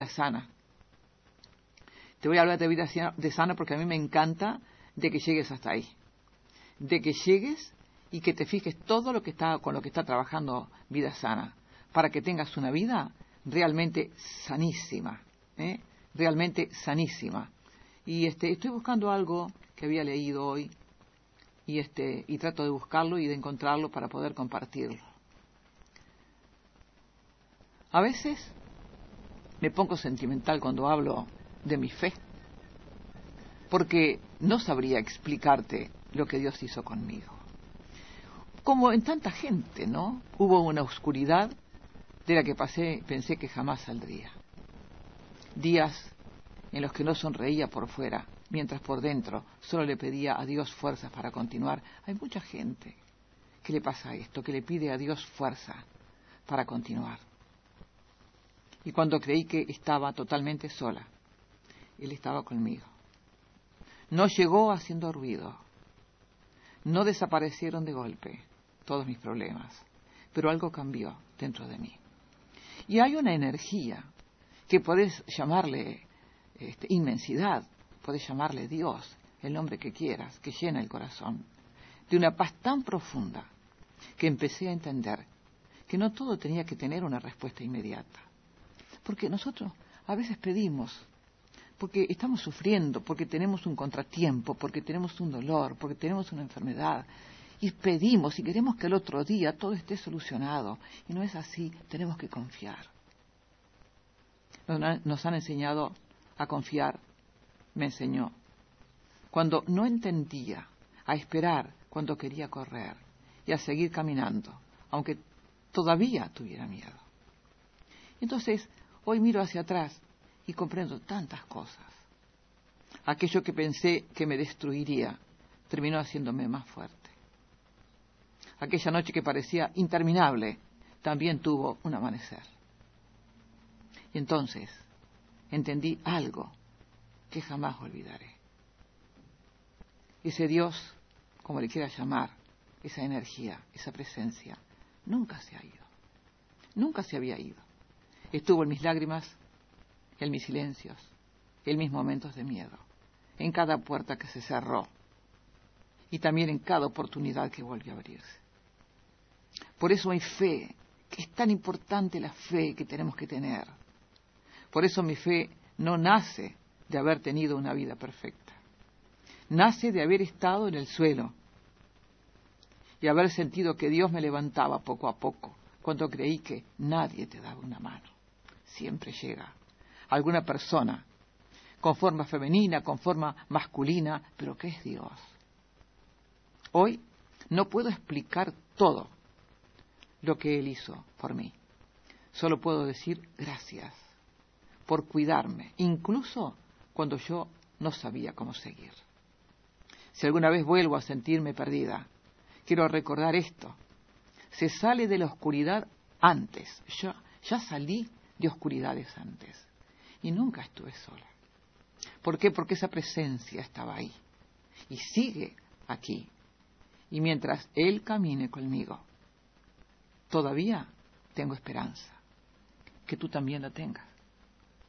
sana. Te voy a hablar de vida sana porque a mí me encanta de que llegues hasta ahí. De que llegues y que te fijes todo lo que con lo que está trabajando Vida Sana, para que tengas una vida realmente sanísima, realmente sanísima. Y estoy buscando algo que había leído hoy y trato de buscarlo y de encontrarlo para poder compartirlo. A veces me pongo sentimental cuando hablo de mi fe, porque no sabría explicarte lo que Dios hizo conmigo. Como en tanta gente, ¿no? Hubo una oscuridad de la que pensé que jamás saldría. Días en los que no sonreía por fuera, mientras por dentro solo le pedía a Dios fuerzas para continuar. Hay mucha gente que le pasa esto, que le pide a Dios fuerza para continuar. Y cuando creí que estaba totalmente sola, Él estaba conmigo. No llegó haciendo ruido. No desaparecieron de golpe todos mis problemas, pero algo cambió dentro de mí. Y hay una energía que podés llamarle inmensidad, podés llamarle Dios, el nombre que quieras, que llena el corazón, de una paz tan profunda que empecé a entender que no todo tenía que tener una respuesta inmediata. Porque nosotros a veces pedimos, porque estamos sufriendo, porque tenemos un contratiempo, porque tenemos un dolor, porque tenemos una enfermedad, y pedimos y queremos que el otro día todo esté solucionado, y no es así, tenemos que confiar. Nos han enseñado a confiar, me enseñó, cuando no entendía, a esperar cuando quería correr, y a seguir caminando, aunque todavía tuviera miedo. Entonces, hoy miro hacia atrás y comprendo tantas cosas. Aquello que pensé que me destruiría terminó haciéndome más fuerte. Aquella noche que parecía interminable también tuvo un amanecer. Y entonces entendí algo que jamás olvidaré. Ese Dios, como le quieras llamar, esa energía, esa presencia, nunca se ha ido. Nunca se había ido. Estuvo en mis lágrimas, en mis silencios, en mis momentos de miedo, en cada puerta que se cerró y también en cada oportunidad que volvió a abrirse. Por eso hay fe, que es tan importante la fe que tenemos que tener. Por eso mi fe no nace de haber tenido una vida perfecta. Nace de haber estado en el suelo y haber sentido que Dios me levantaba poco a poco cuando creí que nadie te daba una mano. Siempre llega alguna persona con forma femenina, con forma masculina, pero que es Dios. Hoy no puedo explicar todo lo que Él hizo por mí. Solo puedo decir gracias por cuidarme, incluso cuando yo no sabía cómo seguir. Si alguna vez vuelvo a sentirme perdida, quiero recordar esto. Se sale de la oscuridad antes. Ya salí de oscuridades antes. Y nunca estuve sola. ¿Por qué? Porque esa presencia estaba ahí. Y sigue aquí. Y mientras Él camine conmigo, todavía tengo esperanza. Que tú también la tengas.